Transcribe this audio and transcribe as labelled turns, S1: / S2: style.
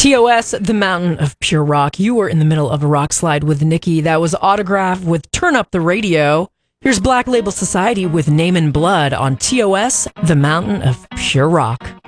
S1: TOS, The Mountain of Pure Rock. You were in the middle of a rock slide with Nikki. That was Autograph with Turn Up the Radio. Here's Black Label Society with Name in Blood on TOS, The Mountain of Pure Rock.